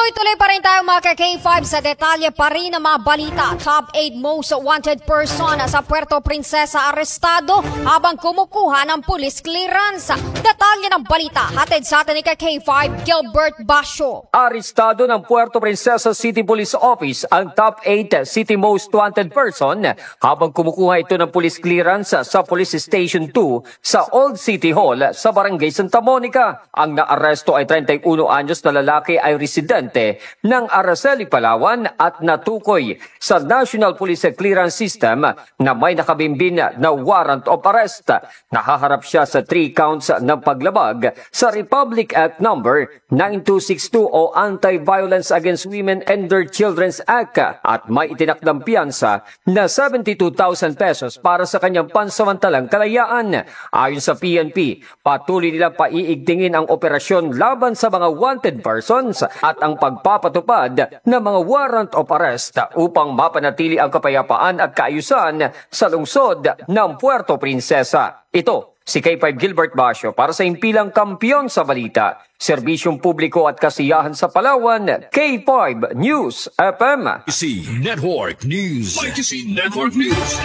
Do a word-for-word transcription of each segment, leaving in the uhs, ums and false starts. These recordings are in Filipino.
Tuloy-tuloy pa rin tayo mga K five sa detalye pa rin ng mga balita. Top eight most wanted person sa Puerto Princesa arestado habang kumukuha ng police clearance. Detalye ng balita hatid sa atin ni K five Gilbert Basho. Arestado ng Puerto Princesa City Police Office ang top eight city most wanted person habang kumukuha ito ng police clearance sa Police Station two sa Old City Hall sa Barangay Santa Monica. Ang naaresto ay thirty-one anyos na lalaki ay residente ng Araceli, Palawan at natukoy sa National Police Clearance System na may nakabimbin na warrant of arrest. Nahaharap siya sa three counts ng paglabag sa Republic Act number nine two six two o Anti-Violence Against Women and Their Children's Act at may itinakdang piyansa na seventy-two thousand pesos para sa kanyang pansamantalang kalayaan. Ayon sa P N P, patuloy nilang paiigtingin ang operasyon laban sa mga wanted persons at ang pagpapatupad ng mga warrant of arrest upang mapanatili ang kapayapaan at kaayusan sa lungsod ng Puerto Princesa. Ito si K five Gilbert Basho para sa impilang kampiyon sa balita, serbisyong publiko at kasiyahan sa Palawan, K five News F M. Y C Network News. Y C Network News.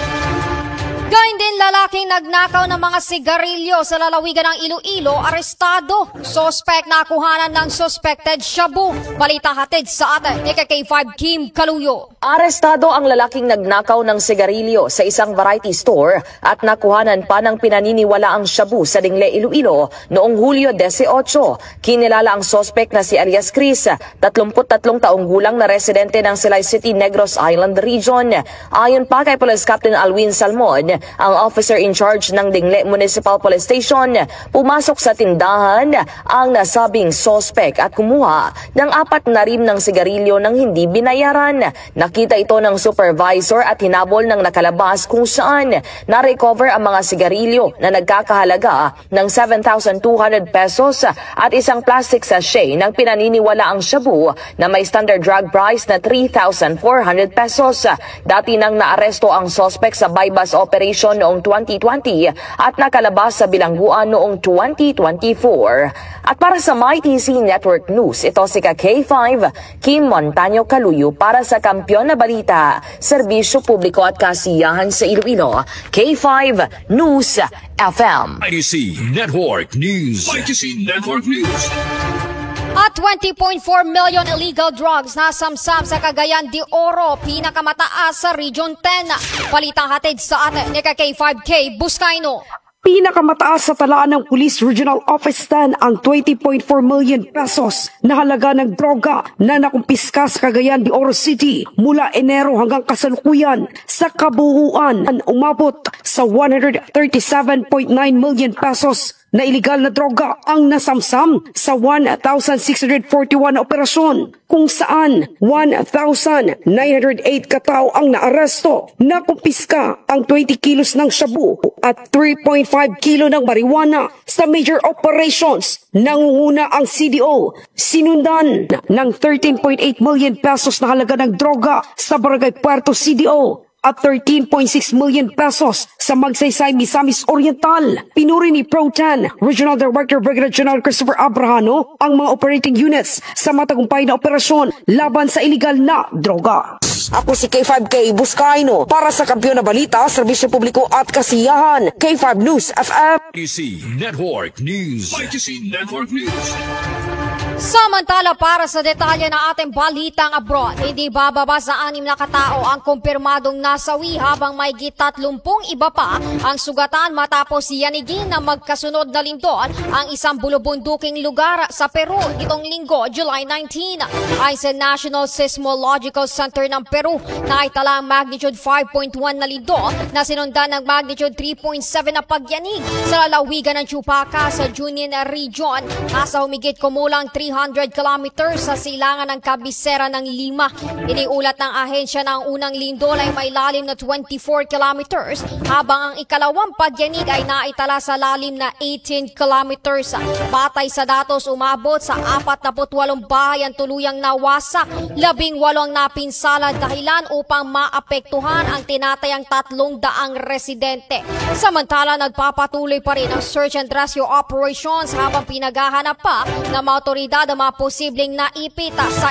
Gayun din lalaking nagnakaw ng mga sigarilyo sa lalawigan ng Iloilo, arestado. Suspect na kuhanan ng suspected shabu. Balita hatid sa atin ni K five Kim Kaluyo. Arestado ang lalaking nagnakaw ng sigarilyo sa isang variety store at nakuhanan pa ng pinaniniwalaang shabu sa Dingle, Iloilo noong Hulyo eighteen. Kinilala ang suspect na si Alias Chris, thirty-three taong gulang na residente ng Silay City, Negros Island Region. Ayon pa kay Police Captain Alwin Salmon, ang officer in charge ng Dingle Municipal Police Station, pumasok sa tindahan ang nasabing suspect at kumuha ng apat na rim ng sigarilyo nang hindi binayaran. Nakita ito ng supervisor at hinabol ng nakalabas kung saan na-recover ang mga sigarilyo na nagkakahalaga ng seven thousand two hundred pesos at isang plastic sachet ng pinaniniwalaang shabu na may standard drug price na three thousand four hundred pesos. Dati nang naaresto ang suspect sa bypass operation noong twenty twenty at nakalabas sa bilangguan noong twenty twenty-four. At para sa My T C Network News, ito si K five Kim Montaño Kaluyo para sa Kampiyon na Balita, Serbisyo Publiko at Kasiyahan sa Iloilo, K five News F M. Y C Network News. Y C Network News. At twenty point four million illegal drugs na samsam sa Cagayan de Oro, pinakamataas sa Region ten. Balitang hatid sa atin ni K five K Buscaino. Pinakamataas sa talaan ng Police Regional Office ten ang twenty point four million pesos na halaga ng droga na nakumpiska sa Cagayan de Oro City mula Enero hanggang kasalukuyan. Sa kabuuan, umabot sa one hundred thirty-seven point nine million pesos na iligal na droga ang nasamsam sa one thousand six hundred forty-one operasyon, kung saan one thousand nine hundred eight katao ang naaresto. Nakumpiska ang twenty kilos ng shabu at three point five kilo ng marijuana. Sa major operations, nangunguna ang C D O, sinundan ng thirteen point eight million pesos na halaga ng droga sa Barangay Puerto C D O at thirteen point six million pesos sa Magsaysay, Misamis Oriental. Pinuri ni Pro ten Regional Director Brigadier General Christopher Abrahano ang mga operating units sa matagumpay na operasyon laban sa iligal na droga. Ako si K five K Buscaino para sa Kampiyon na Balita, Serbisyo Publiko at Kasiyahan, K five News F M. Y C Network News. Y C Network News. Samantala, para sa detalye ng ating balitang abroad, hindi bababa sa anim na katao ang kumpirmadong nasawi habang may gittatlumpung iba pa ang sugatan matapos yanigin na magkasunod na lindol ang isang bulubunduking lugar sa Peru itong linggo, July nineteenth. Ay sa National Seismological Center ng Peru na itala ang magnitude five point one na lindol na sinundan ng magnitude three point seven na pagyanig sa lalawigan ng Chupaca sa Junin Region. Nasa humigit kumulang three hundred kilometers sa silangan ng kabisera ng Lima. Iniulat ng ahensya na ang unang lindol ay may lalim na twenty-four kilometers habang ang ikalawang pagyanig ay naitala sa lalim na eighteen kilometers. Batay sa datos, umabot sa forty-eight bahay ang tuluyang nawasak, labing walong napinsala dahilan upang maapektuhan ang tinatayang tatlong daang residente. Samantala, nagpapatuloy pa rin ang search and rescue operations habang pinaghahanap pa ng mga otoridad ang mga posibleng naipit sa